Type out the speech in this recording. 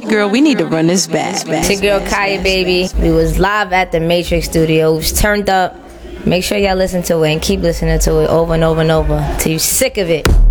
Girl, we need to run this back. It's your girl Kaya, baby. We was live at the Matrix Studio. It was turned up. Make sure y'all listen to it and keep listening to it over and over and over till you sick of it.